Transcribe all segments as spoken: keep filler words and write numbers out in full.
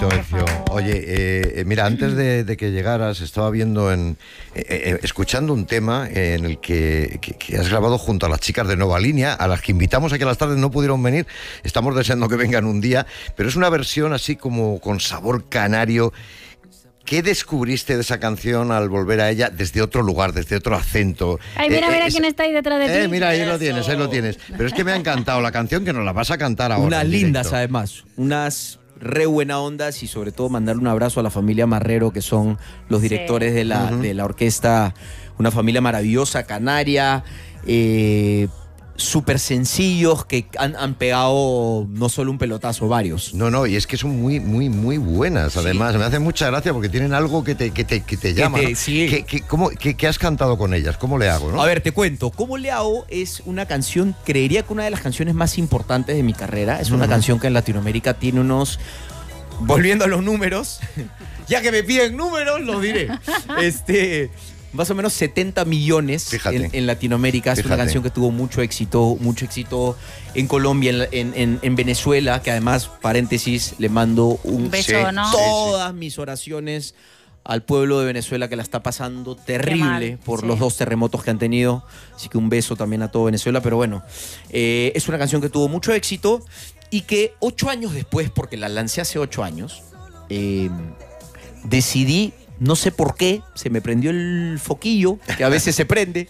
Ocio. Oye, eh, mira, antes de, de que llegaras estaba viendo en eh, eh, escuchando un tema en el que, que, que has grabado junto a las chicas de Nova Línea, a las que invitamos aquí a las tardes, no pudieron venir, estamos deseando que vengan un día, pero es una versión así como con sabor canario. ¿Qué descubriste de esa canción al volver a ella desde otro lugar, desde otro acento? Ay, mira, eh, mira es, quién está ahí detrás de ti. Eh, mira, ahí lo tienes, ahí lo tienes. Pero es que me ha encantado la canción, que nos la vas a cantar ahora. Unas lindas, además. Unas re buena ondas y sobre todo mandarle un abrazo a la familia Marrero, que son los directores sí. de, la, uh-huh. de la orquesta. Una familia maravillosa, canaria, eh, súper sencillos, que han, han pegado no solo un pelotazo, varios. No, no, y es que son muy, muy, muy buenas. Además, sí. me hace mucha gracia porque tienen algo que te, que te, que te llama. Que te, ¿no? sí. ¿Qué, qué, cómo, qué, ¿Qué has cantado con ellas? ¿Cómo le hago? ¿no? A ver, te cuento. ¿Cómo le hago? Es una canción, creería que una de las canciones más importantes de mi carrera. Es una uh-huh. canción que en Latinoamérica tiene unos... Volviendo a los números, ya que me piden números, los diré. Este... Más o menos setenta millones en, en Latinoamérica. Es Fíjate. Una canción que tuvo mucho éxito, mucho éxito en Colombia, en, en, en Venezuela, que además, paréntesis, le mando un, un beso, ¿no? todas sí, sí. mis oraciones al pueblo de Venezuela, que la está pasando terrible por sí. los dos terremotos que han tenido. Así que un beso también a todo Venezuela. Pero bueno, eh, es una canción que tuvo mucho éxito y que ocho años después, porque la lancé hace ocho años, eh, decidí... No sé por qué, se me prendió el foquillo, que a veces se prende,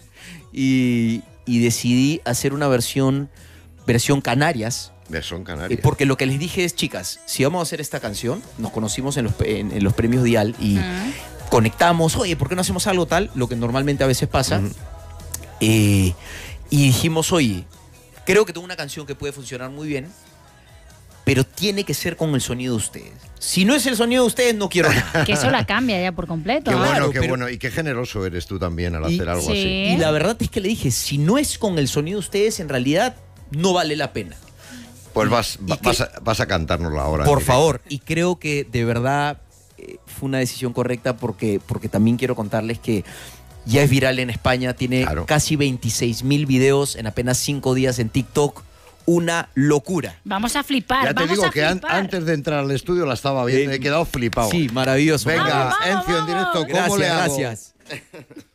y, y decidí hacer una versión, versión Canarias. Versión Canarias. Porque lo que les dije es, chicas, si vamos a hacer esta canción, nos conocimos en los, en, en los premios Dial y uh-huh. conectamos, oye, ¿por qué no hacemos algo tal? Lo que normalmente a veces pasa. Uh-huh. eh, y dijimos, oye, creo que tengo una canción que puede funcionar muy bien, pero tiene que ser con el sonido de ustedes. Si no es el sonido de ustedes, no quiero nada. Que eso la cambia ya por completo. Qué bueno, claro, qué pero... bueno. Y qué generoso eres tú también al y, hacer algo sí. así. Y la verdad es que le dije, si no es con el sonido de ustedes, en realidad no vale la pena. Pues vas, y, vas, y que, a, vas a cantárnoslo ahora. Por favor. Y creo que de verdad eh, fue una decisión correcta porque, porque también quiero contarles que ya es viral en España. Tiene claro. casi veintiséis mil videos en apenas cinco días en TikTok. Una locura. Vamos a flipar. Ya te vamos digo a que an antes de entrar al estudio la estaba viendo, eh, he quedado flipado. Sí, maravilloso. Venga, vamos, vamos, Encio en directo, ¿cómo gracias, le hago? Gracias.